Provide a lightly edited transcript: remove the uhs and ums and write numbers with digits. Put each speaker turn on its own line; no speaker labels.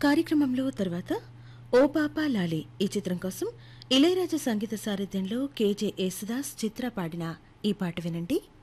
కార్యక్రమంలో తర్వాత ఓ పాపా లాలి ఈ చిత్రం కోసం ఇళయరాజా సంగీత సారథ్యంలో కేజే యేసుదాస్ చిత్ర పాడిన ఈ పాట వినండి.